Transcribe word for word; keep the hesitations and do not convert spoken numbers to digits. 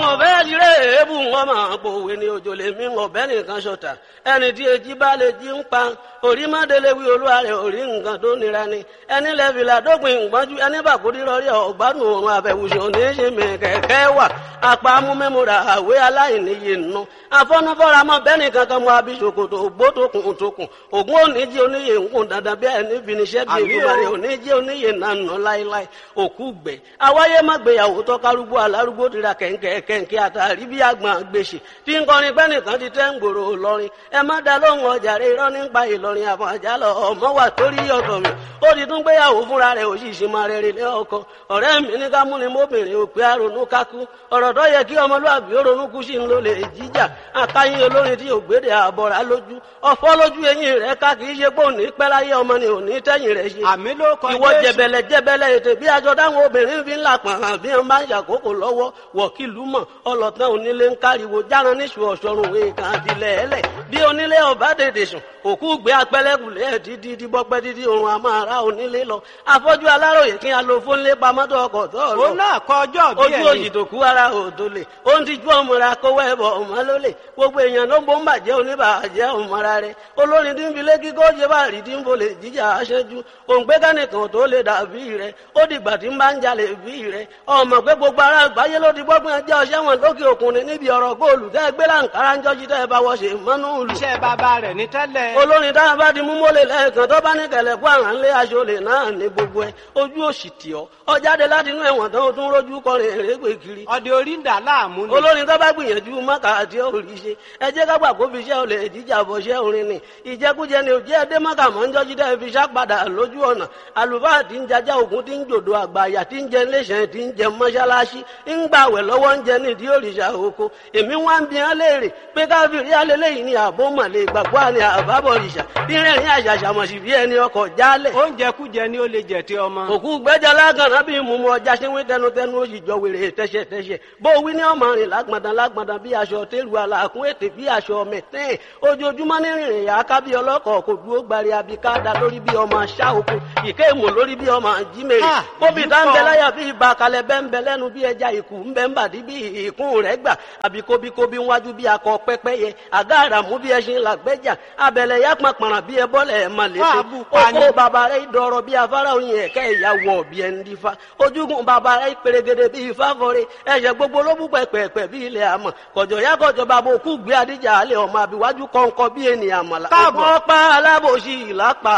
wọn fẹ́ jíre èébù wọn máa pòwe ní òjò lè mí ọ̀bẹ nìkan ṣọ̀tà ẹni tí èjì bá lè jí ń pa orí mọ́délé wí olúwa rẹ̀ orí nǹkan tó nira ni ẹni lẹ́fìlà dópin ìgbọ́njú ẹni bàkúrí rọrí ọ̀gbádùn òun àfẹ̀wùsùn oníṣẹ́mi kẹ̀kẹ́ wà apá amúmẹ́múra àwé aláìníye nù afọ́nufọ́ra mọ́ bẹ́ẹ̀ni kankan mọ́ abisokoto ògbótokùn tókùn ògún oníjì oníye nkùn dandan bí ẹni finiṣẹ́ bí ìgbìmọ̀rẹ́ oníjì oníye nànà láíláí òkú gbẹ awáyé má gbéyàwó tọ́kárúgbó alárúgbó tira kẹ̀ǹkẹ̀ kẹ̀ǹkẹ̀ àtàrí bí àgbọn gbèsè tí ń kọrin bẹ́ẹ̀ni kan ti tẹ́ ń gbòòrò lọ́rin ẹ má dá lóhùn ọjàre irọ́ nípa ìlọrin àfọ̀n àjálọ ọmọ wà torí ọ̀tọ̀ mi ó ti tún gbéyàwó fúnra rẹ̀ òṣìṣẹ́ máa rẹ̀ rẹ̀ lé ọkọ ọ̀rẹ́ mi ní ká múni mọ́bìnrin òpè àrònú kákú ọ̀rọ̀ tó yẹ kí ọmọlúwàbí ó ronú kú sí ń lò lè jíjà akáyín olórin tí ògbédè àbọ̀rà lójú ọ̀fọ́ lójú eyín rẹ̀ ká kì í ṣe pé òní pẹ́ láyé ọmọ ni òní tẹ́yìn rẹ̀ ṣe. àmì ló kọ ìwọ jẹ̀bẹ̀lẹ̀ jẹ̀bẹ̀lẹ̀ ètè bí aṣọ táwọn obìnrin fi ń là pọ̀n hàn bí wọ́n bá ń ṣàkókò lọ́wọ́ wọ̀kìlú mọ̀ ọlọ́tàn onílé ń káriwo járan níṣu ọ̀ṣọ́run èèkàn àtìlẹ̀ ẹlẹ̀ bí onílé ọba dèdè sùn òkú gbé apẹ́lẹ́kùlẹ̀ dídí díbọ́pẹ́ dídí òrùn àmọ́ ara onílé lọ afọ́jú aláròyè kí a lo fónlé pamọ́tò ọkọ̀ tó lọ. ó náà kọ ọjọ́ bí ẹni ojú òyì tó kú ara òdo lè ó ń tijú ọmọra kówó ẹbọ ọmọ lólè gbogbo èèyàn ló ń bó ń bàjẹ́ oníbàjẹ́ ọmọra rẹ olórin tí ń fi lé kíkó ṣe bá rí tí ń bolè jíjà aṣẹ́jú òǹgbẹ́ kánìkan tó lè dàbí rẹ ó dìgbà tí ń bá ń jalè bí rẹ ọmọ pé gbogbo ara àgbáyé ló ti gbọ́gbọ́n ẹjẹ́ ọṣẹ́ wọn lókè òkun ni níbi ọ̀rọ̀ góòlù tẹ́ gbé láǹkárá ń jọ́jú tẹ́ bá wọ́ṣe mọ́nú ìlú. iṣẹ́ bàbá rẹ̀ ní tẹ́lẹ̀. olórin tá a bá di mú mọ́lẹ̀ lẹ́ẹ̀kan tó bá ní kẹlẹ̀ kó àrà ńlé aṣọ lè náà ní gbogbo ẹ ojú òṣì tì ọ́ ọ jáde láti inú ẹ̀wọ̀n tán ó tún rójú kọrin èrègbè kiri. ọdẹ orí ń dà láàmú ni. olórin tó bá gbìyànjú mọ́kà àti òrì ṣe ẹ jẹ́ ká gbà kó fi iṣẹ́ olè jíjà bọ̀ ṣẹ́ orin ni ìjẹkújẹ ni òjẹ́ ẹdẹ mọ́kà mọ́ ń jọ́jú dẹ́ fi ṣàpadà lójú ọ̀nà àlùfáà tí ń jajá ògún tí ń jòdò àgbàyà tí ń jẹ iléeṣẹ́ tí ń jẹ mọ́ṣáláṣí ń gbàwẹ̀ lọ́wọ́ ń jẹ nídìí òrìṣà oko èmi wá ń bi hàn léèrè pé káfíìrì alẹ́lẹ́yìn ni àbó mọ̀lẹ́ ìgbàgbọ́ àni àbábọ̀rìṣà bí rẹ̀rìn àṣàṣàmọ̀sí bí ẹni ọkọ̀ jálẹ̀. oúnjẹ kújẹ ni ó lè jẹ tí ọmọ. òkú gbẹ́jà lágànná bí mùmú ọjà ṣe wí tẹnutẹnu ó sì jọ wèrè tẹ́ṣẹ̀tẹ́ṣẹ̀ bó wí ní ọmọ rìn lágbọ̀ndàn lágbọ̀ndàn bí aṣọ tẹ́lu àlàkùn ètè bí aṣọ mẹ̀tẹ́ẹ̀ ojoojúmọ́ ní rìnrìn yà ká bí ọlọ́kọ̀ kò dúró gbari abikada lórí bí ọmọ aṣá oko ìké ìmọ̀ lórí bí ọmọ jímèrè kóbi tá ń bẹ láyà bí ibà kalẹ̀ bẹ́ ń bẹ lẹ́nu bí ẹja ìkù ń bẹ ń bàdí bí ìkún rẹ̀ gbà àbí kóbíkóbí wájú bí akọ pẹ́pẹ́yẹ àgá àràmú bí ẹṣin làgbẹ́jà abẹ̀lẹ̀ yá pàpàrà bí ẹ bọ́lẹ̀ ẹ̀ mà létí oko bàbá rẹ̀ dọ̀rọ̀ bí afárá oyin ẹ̀kẹ́ ìyá wọ̀ bí ẹ̀ ń dífá ojúgun bàbá rẹ̀ pèrègèdè bí ifá fọ́rẹ́ ẹ̀ṣẹ̀ gbogbo ló bú pẹ̀pẹ̀pẹ̀ bí ilẹ̀ àmọ̀ kọ̀jọ̀ yá kọ̀jọ̀ bàbá òkú gbé adíjà alẹ́ ọmọ àbíwájú kọ̀ǹkọ̀ bí ènìyàn mọ̀lá. káàbọ̀ ọ̀pá alábòsí ìlápá